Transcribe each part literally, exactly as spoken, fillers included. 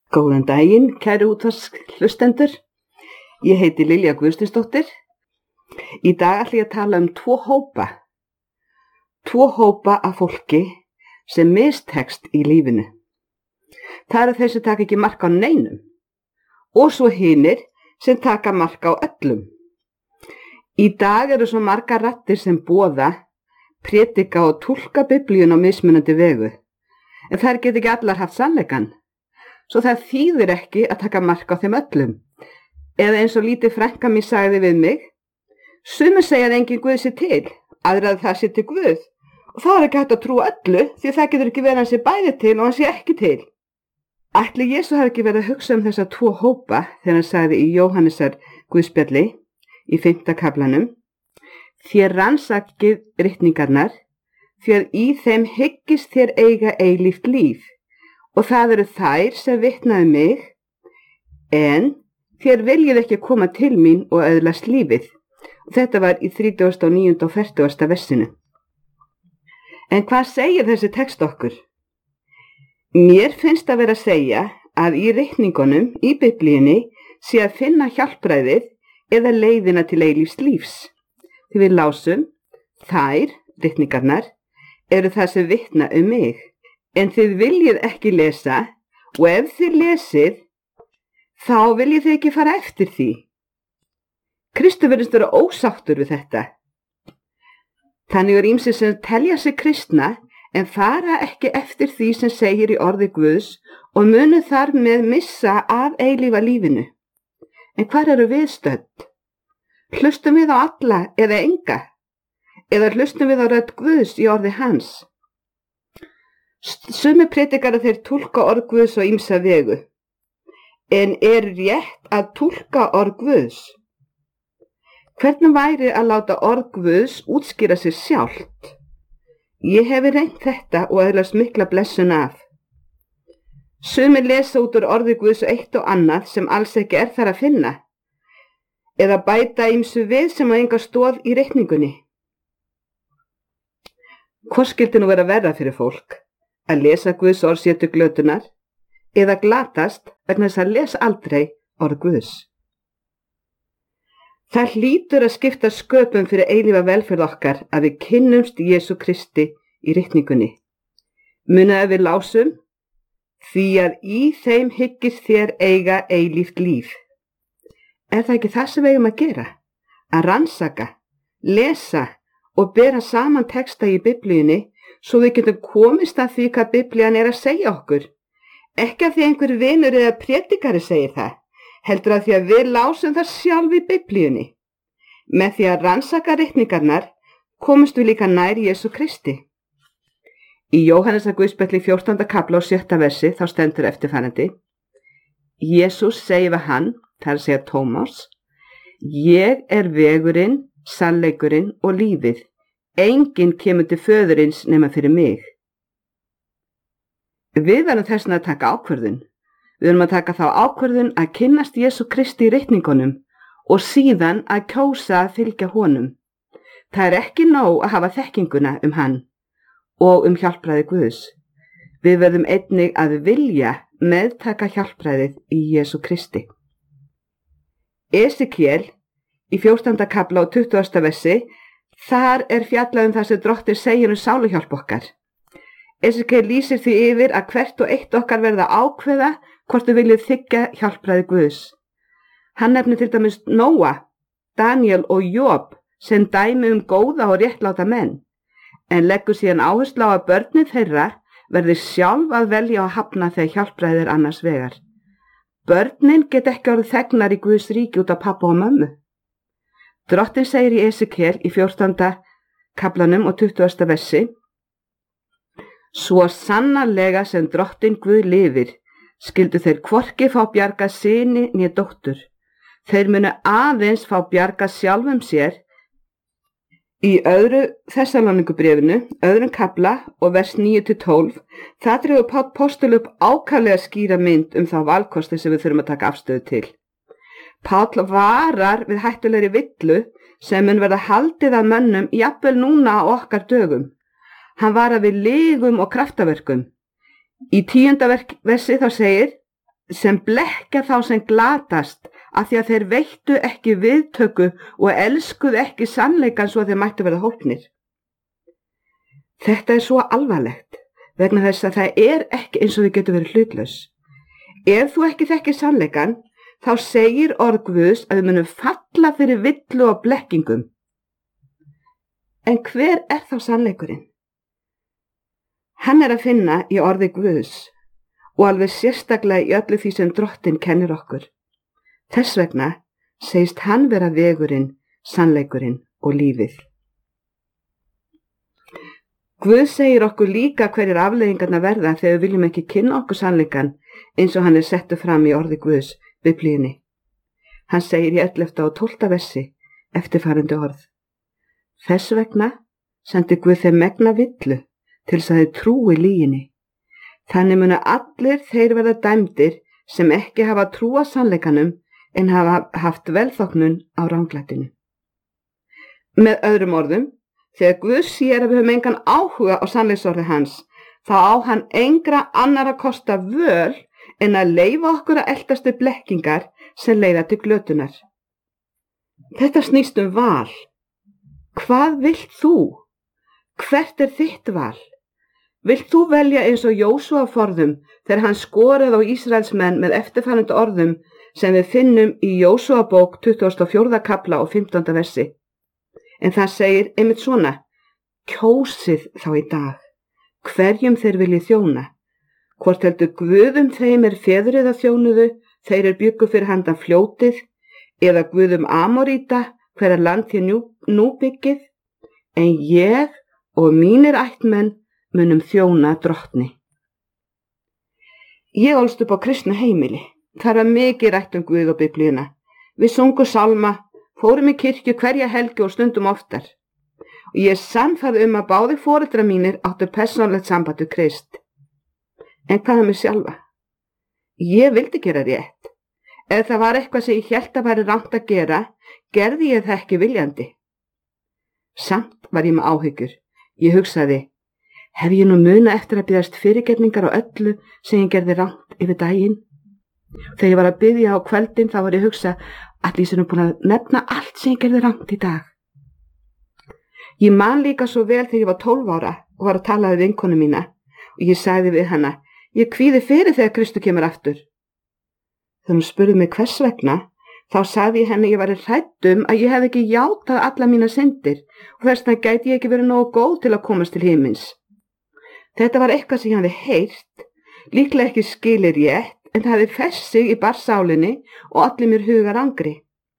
Góðan daginn, kæru útvarpshlustendur. Ég heiti Lilja Guðsteinsdóttir. Í dag ætla ég að tala um tvo hópa. Tvo hópa af fólki sem mistekst í lífinu. Það eru þeir sem taka ekki mark á neinum og svo hinir sem taka mark á öllum. Í dag eru svo margar raddir sem boða, prédika og túlka Biblíun á mismunandi vegu. En þær get ekki allar haft sannleikann. Svo það þýðir ekki að taka mark á þeim öllum. Eða eins og lítið frænka mín sagði við mig, sumir segja að engin Guð sé til, aðra að það sé til Guð. Og þá er ekki hægt að trúa öllu, því það getur ekki verið hann sé bæði til og hann sé ekki til. Ætli Jesú hafi ekki verið að hugsa um þessa tvo hópa þegar hann sagði í Jóhannesar Guðspjalli í fimmta kaflanum, þér rannsakið ritningarnar, því að í þeim hyggist þér eiga eilíft líf. Og það eru þær sem vitnaði mig, en þér viljið ekki koma til mín og öðlast lífið. Og þetta var í þrítugasta og níunda og fertugasta versinu. En hvað segir þessi text okkur? Mér finnst að vera að segja að í ritningunum í Biblíunni sé að finna hjálpræðið eða leiðina til eilífs lífs. Því við lásum, þær, ritningarnar, eru það sem vitna um mig. En þið viljið ekki lesa og ef þið lesið, þá viljið þið ekki fara eftir því. Kristur virðist vera ósáttur við þetta. Þannig er ýmsir sem telja sig kristna en fara ekki eftir því sem segir í orði Guðs og munu þar með missa af eilífa lífinu. En hvar eru við stödd? Hlustum við á alla eða enga? Eða hlustum við á rödd Guðs í orði hans? Sumir predikara þeir túlka orð Guðs á ýmsa vegu. En er rétt að túlka orð Guðs? Hvernig væri að láta orð Guðs útskýra sig sjálft? Ég hefi reynt þetta og öðlast mikla blessun af. Sumir lesa út úr orði Guðs eitt og annað sem alls ekki er þar að finna. Eða bæta ýmsu við sem á enga stoð í reikningunni. Hvor skyldi nú vera verra fyrir fólk? Að lesa Guðs orð sér til glötunar eða glatast vegna þess að lesa aldrei orð Guðs. Það hlýtur að skipta sköpum fyrir eilífa velferð okkar að við kynnumst Jesú Kristi í ritningunni. Munið að við lásum, því að í þeim hyggist þér eiga eilíft líf. Er það ekki það sem við eigum að gera? Að rannsaka, lesa og bera saman texta í Biblíunni svo við getum komist að því hvað Biblían er að segja okkur. Ekki að því einhver vinur eða prédikari segir það, heldur að því að við lásum það sjálf í Biblíunni. Með því að rannsaka ritningarnar komumst við líka nær Jesú Kristi. Í Jóhannesar Guðspjalli fjórtánda kafla og sjötta versi þá stendur eftirfarandi. Jesús segir við hann, það er að segja Tómas, ég er vegurinn, sannleikurinn og lífið. Enginn kemur til föðurins nema fyrir mig. Við verðum þess að taka ákvörðun. Við verðum að taka þá ákvörðun að kynnast Jesú Kristi í ritningunum og síðan að kjósa að fylgja honum. Það er ekki nóg að hafa þekkinguna um hann og um hjálpræði Guðs. Við verðum einnig að vilja meðtaka hjálpræðið í Jesú Kristi. Esekiel í fjórtánda kafla og tuttugasta versi þar er fjallað um það sem Drottinn segir um sáluhjálp okkar. Esekiel lýsir því yfir að hvert og eitt okkar verða ákveða hvort við viljum þiggja hjálpræði Guðs. Hann nefnir til dæmis Nóa, Daniel og Job sem dæmi um góða og réttláta menn, en leggur síðan áherslu á að börnin þeirra verði sjálf að velja og hafna þegar hjálpræði er annars vegar. Börnin get ekki orðið þegnar í Guðs ríki út af pappa og mömmu. Drottinn segir í Esekiel í fjórtánda kaflanum og tuttugasta versi, svo sannarlega sem Drottinn Guð lifir, skyldu þeir hvorki fá bjarga syni né dóttur. Þeir munu aðeins fá bjarga sjálfum sér. Í öðru Þessalóníkubréfinu, öðrum kafla og vers níu til tólf, það dregur Páll postuli upp ákaflega skýra mynd um þá valkosti sem við þurfum að taka afstöðu til. Páll varar við hættulegri villu sem mun verða haldið af mönnum jafnvel núna á okkar dögum. Hann varar við lygum og kraftaverkum. Í tíunda versi þá segir, sem blekja þá sem glatast af því að þeir veittu ekki viðtöku og elskuðu ekki sannleikan svo þeir mættu verða hólpnir. Þetta er svo alvarlegt vegna þess að það er ekki eins og þau getur verið hlutlaus. Ef þú ekki þekkir sannleikan, þá segir orð Guðs að við munum falla fyrir villu og blekkingum. En hver er þá sannleikurinn? Hann er að finna í orði Guðs og alveg sérstaklega í öllu því sem Drottinn kennir okkur. Þess vegna segist hann vera vegurinn, sannleikurinn og lífið. Guð segir okkur líka hverjir afleiðingarnar verða þegar við viljum ekki kynna okkur sannleikan eins og hann er settur fram í orði Guðs, Biblíunni. Hann segir í ellefta og tólfta versi eftirfarandi orð. Þess vegna sendi Guð þeim megna villu til þess að þeir trúi lyginni. Þannig munu allir þeir verða dæmdir sem ekki hafa trúa sannleikanum en hafa haft velþóknun á ranglætinu. Með öðrum orðum, þegar Guð sér að við höfum engan áhuga á sannleiksorði hans, þá á hann engra annara kosta völ en að leyfa okkur að eltast við blekkingar sem leiða til glötunar. Þetta snýst um val. Hvað vilt þú? Hvert er þitt val? Vilt þú velja eins og Jósúa forðum þegar hann skoraði á Ísraelsmenn með eftirfarandi orðum sem við finnum í Jósúa bók tuttugasta og fjórða kafla og fimmtánda versi? En það segir einmitt svona, kjósið þá í dag, hverjum þeir viljið þjóna. Hvort heldur Guðum þeim er feðrið að þjónuðu, þeir er byggu fyrir handan fljótið, eða Guðum Amoríta, hverja land þér nú, nú byggið, en ég og mínir ættmenn munum þjóna Drottni. Ég ólst upp á kristna heimili, þar var mikið rætt um Guð og Biblíuna. Við sungum salma, fórum í kirkju hverja helgi og stundum oftar. Og ég er sannfærð um að báðir foreldrar mínir áttu persónulegt samband við Krist. En hvað um mig sjálfa? Ég vildi gera rétt. Ef það var eitthvað sem ég hélt að væri rangt að gera, gerði ég það ekki viljandi. Samt var ég með áhyggjur. Ég hugsaði, hef ég nú muna eftir að biðjast fyrirgefningar á öllu sem ég gerði rangt yfir daginn? Þegar ég var að biðja á kveldin þá var ég að hugsa að ég sem er búin að nefna allt sem ég gerði rangt í dag. Ég man líka svo vel þegar ég var tólf ára og var að tala við vinkonu mína og ég sagði við hana, ég kvíði fyrir þegar Kristur kemur aftur. Þegar hún spurði mig hvers vegna, þá sagði ég henni ég var hrædd um að ég hef ekki játað alla mína syndir og þess vegna gæti ég ekki verið nógu góð til að komast til himins. Þetta var eitthvað sem ég hafði heyrt, líklega ekki skilir rétt, en það hefði fest sig í barsálinni og allir mér hugar angri.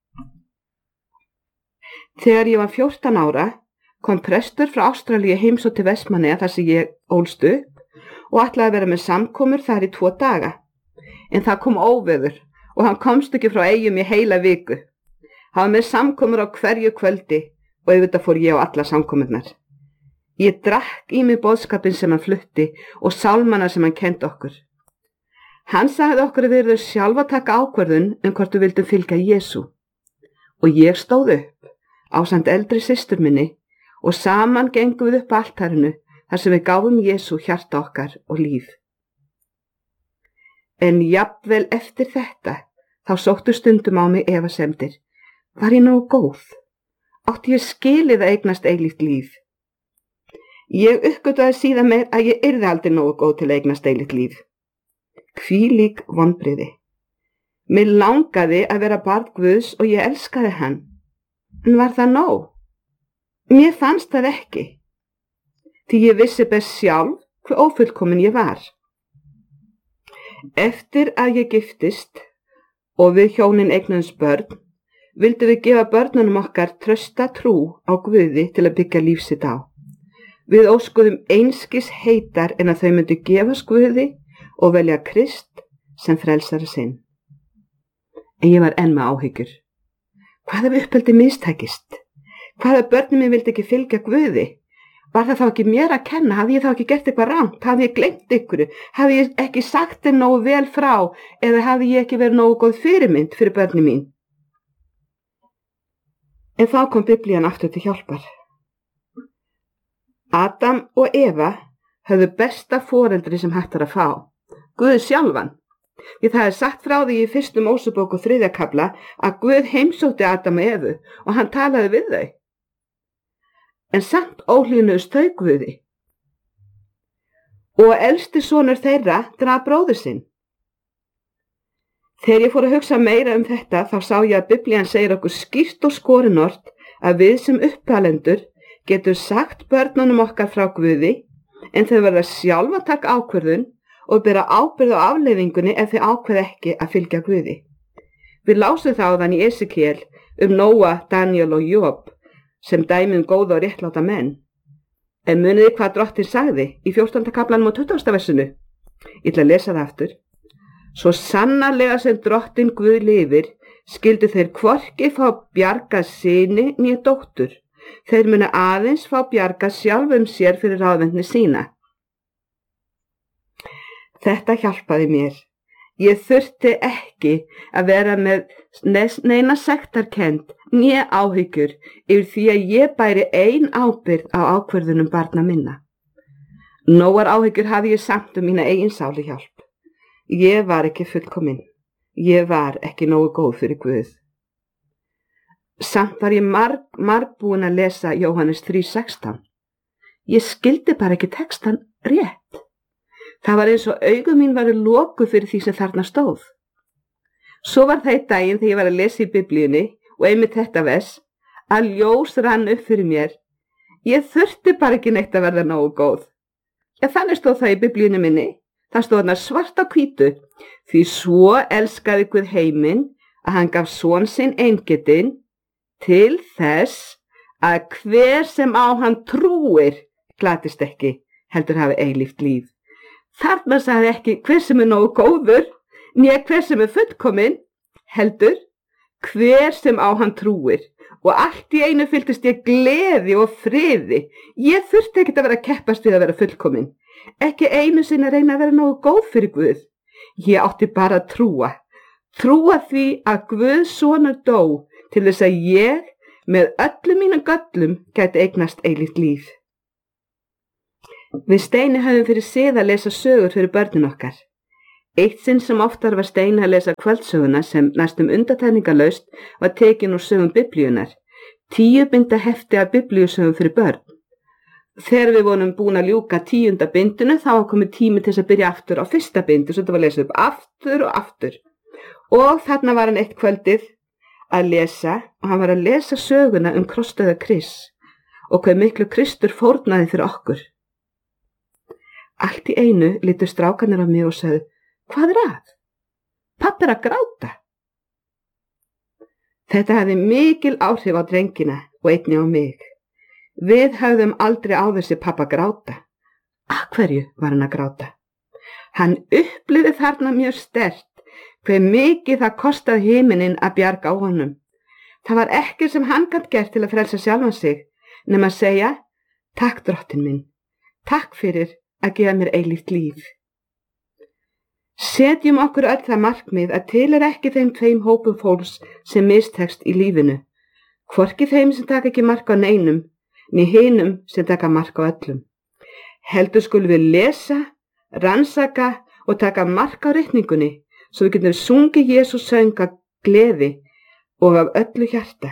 Þegar ég var fjórtán ára kom prestur frá Ástralíu heimsótt til Vestmannaeyja þar sem ég ólst upp og ætlaði að vera með samkomur þar í tvo daga. En það kom óveður og hann komst ekki frá Eyjum í heila viku. Hann var með samkomur á hverju kvöldi og auðvitað fór ég á alla samkomurnar. Ég drakk í mig boðskapinn sem hann flutti og sálmana sem hann kenndi okkur. Hann sagði okkur að við erum sjálf að taka ákvörðun um hvort við vildum fylgja Jesú. Og ég stóð upp ásamt eldri systur minni og saman gengum við upp á altarinu þar sem við gáfum Jesú hjarta okkar og líf. En jafnvel eftir þetta þá sóttu stundum á mig efasemdir. Var ég nógu góð? Átti ég skilið að eignast eilíft líf? Ég uppgötvaði síðan meir að ég yrði aldrei nógu góð til að eignast eilíft líf. Hvílík vonbrigði. Mér langaði að vera barn Guðs og ég elskaði hann. En var það nóg? Mér fannst það ekki. Því ég vissi best sjálf hve ófullkomin ég var. Eftir að ég giftist og við hjónin eignuðumst börn, vildum við gefa börnunum okkar trausta trú á Guði til að byggja líf sitt á. Við óskuðum einskis heitar en að þau myndu gefast Guði og velja Krist sem frelsara sinn. En ég var enn með áhyggjur. Hvað ef uppeldið mistækist? Hvað ef börnum minn vildi ekki fylgja Guði? Var það þá ekki mér að kenna? Hafði ég þá ekki gert eitthvað rangt? Hafði ég gleymt ykkur? Hafði ég ekki sagt þeim nógu vel frá? Eða hafði ég ekki verið nógu góð fyrirmynd fyrir börnin mín? En þá kom Biblían aftur til hjálpar. Adam og Eva höfðu besta foreldri sem hægt var að fá, Guð sjálfan. Því það er sagt frá því í fyrstu Mósebók og þriðja kafla að Guð heimsótti Adam og Evu og hann talaði við þau. En samt óhlýðnuðust þau Guði. Og elsti sonur þeirra drap bróður sinn. Þegar ég fór að hugsa meira um þetta þá sá ég að Biblían segir okkur skýrt og skorinort að við sem uppalendur getum sagt börnunum okkar frá Guði en þau verða sjálf að taka ákvörðun og bera ábyrgð á afleiðingunni ef þau ákveð ekki að fylgja Guði. Við lásum það áðan í Esekiel um Nóa, Daniel og Job sem dæmi um góða og réttláta menn. En muniði hvað drottin sagði í fjórtánda kaflanum og tuttugasta versinu? Ég ætla að lesa það aftur. Svo sannarlega sem drottin Guð lifir, skyldu þeir hvorki fá bjargað syni né dóttur. Þeir munu aðeins fá bjargað sjálfum sér fyrir ráðvendni sína. Þetta hjálpaði mér. Ég þurfti ekki að vera með neina sektarkennd né áhyggjur yfir því að ég bæri ein ábyrgð á ákvörðunum barna minna. Nógar áhyggjur hafði ég samt um mína eigin sáluhjálp. Ég var ekki fullkomin. Ég var ekki nógu góð fyrir Guð. Samt var ég marg, margbúin að lesa Jóhannes þrjú sextán. Ég skildi bara ekki textan rétt. Það var eins og augum mín varu lokuð fyrir því sem þarna stóð. Svo var það í daginn þegar ég var að lesa í Biblíunni og einmitt þetta vers, að ljós rann upp fyrir mér. Ég þurfti bara ekki neitt að verða nógu góð. Ja, þannig stóð það í Biblíunni minni. Það stóð þarna svart á hvítu. Því svo elskaði Guð heiminn að hann gaf son sinn eingetinn til þess að hver sem á hann trúir glatist ekki, heldur hafi eilíft líf. Þarna sagði ekki hver sem er nógu góður, né hver sem er fullkominn, heldur hver sem á hann trúir. Og allt í einu fylltist ég gleði og friði. Ég þurfti ekkert að vera að keppast við að vera fullkominn. Ekki einu sinni að reyna að vera nógu góð fyrir Guð. Ég átti bara að trúa. Trúa því að Guðs sonur dó til þess að ég með öllum mínum göllum gæti eignast eilíft líf. Við Steini höfum fyrir sið að lesa sögur fyrir börnin okkar. Eitt sinn sem oftar var Steini að lesa kvöldsöguna sem næstum undantekningarlaust var tekin úr sögum Biblíunnar. Tíu binda hefti af biblíusögum fyrir börn. Þegar við vorum búin að ljúka tíunda bindinu þá var komið tími til þess að byrja aftur á fyrsta bindu, svo þetta var að lesa upp aftur og aftur. Og þarna var hann eitt kvöldið að lesa og hann var að lesa söguna um krossdauða Krists og hvað miklu Kristur fórnaði fyrir okkur. Allt í einu litu strákarnir á mig og sagði, hvað er að? Pabbi er að gráta. Þetta hafði mikil áhrif á drengina og einnig á mig. Við höfðum aldrei áður séð pabba gráta. Af hverju var hann að gráta? Hann upplifði þarna mjög sterkt hve mikið það kostaði himininn að bjarga á honum. Það var ekki sem hann gat gert til að frelsa sjálfan sig, nema að segja, takk drottin minn, takk fyrir að gefa mér eilíft líf. Setjum okkur öll það markmið að til er ekki þeim tveim hópum fólks sem mistekst í lífinu, hvorki þeim sem taka ekki mark á neinum, né hinum sem taka mark á öllum. Heldur skulum við lesa, rannsaka og taka mark á reikningunni, svo við getum sungið Jesús söng af gleði og af öllu hjarta.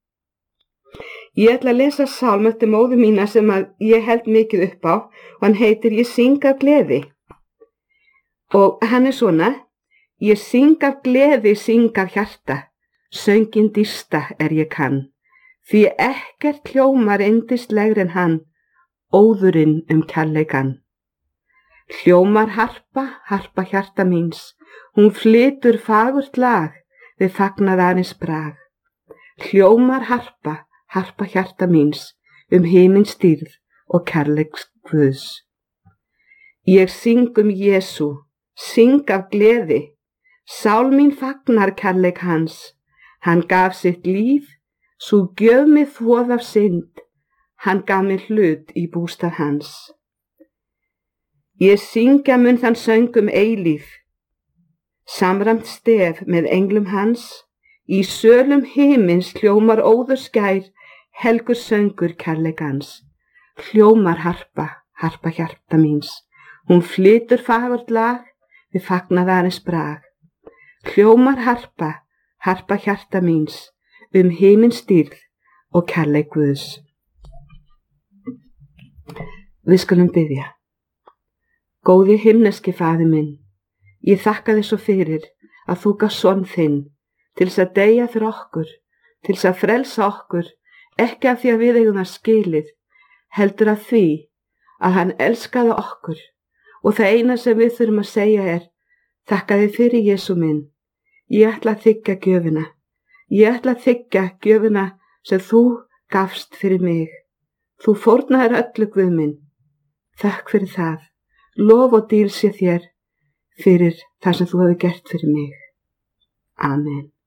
Ég ætla að lesa sálm eftir móður mína sem að ég held mikið upp á og hann heitir Ég syng af gleði. Og hann er svona, ég syng af gleði, syng af hjarta, söngin dýrsta er ég kann, því ekkert hljómar yndislegri en hann, óðurinn um kærleikann. Hljómar harpa, harpa hjarta míns, hún flytur fagurt lag við fagnaðarins brag. Hljómar harpa, harpa hjarta míns um himins dýrð og kærleiks Guðs. Ég syng um Jesú, syng af gleði, sál mín fagnar kærleik hans. Hann gaf sitt líf, svo gjöf mig þvoð af synd, hann gaf mig hlut í bústað hans. Ég syngja mun þann söng um eilíf, samræmt stef með englum hans, í sölum himins hljómar óður skær, helgur söngur kærleikans. Hljómar harpa, harpa hjarta míns, hún flytur fagurt lag við fagnaðarins brag. Hljómar harpa, harpa hjarta míns, um himins dýrð og kærleik Guðs. Við skulum biðja. Góði himneski Faðir minn, ég þakka þér svo fyrir að þú gaf son þinn til þess að deyja fyrir okkur, til þess að frelsa okkur, ekki af því að við eigum það skilið, heldur af því að hann elskaði okkur, og það eina sem við þurfum að segja er: þakka þér fyrir Jesú minn, ég ætla að þiggja gjöfina, ég ætla að þiggja gjöfina sem þú gafst fyrir mig. Þú fórnaðir öllu, Guð minn. Þakk fyrir það. Lof og dýrð sé þér fyrir það sem þú hefur gert fyrir mig. Amen.